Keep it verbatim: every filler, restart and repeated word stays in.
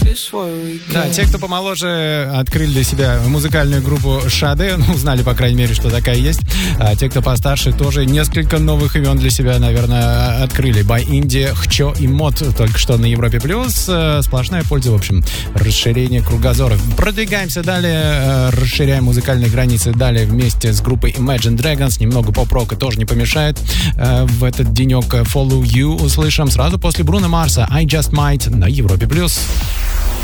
Да, те, кто помоложе, открыли для себя музыкальную группу Шаде, ну, узнали, по крайней мере, что такая есть. А те, кто постарше, тоже несколько новых имен для себя, наверное, открыли. By Indie, Хчо и Мод только что на Европе Плюс. Сплошная польза, в общем, расширение кругозора. Продвигаемся далее, расширяем музыкальные границы далее вместе с группой Imagine Dragons. Немного поп-рока тоже не помешает. В этот денек Follow You услышим сразу после Бруно Марса I Just Might на Европе Плюс.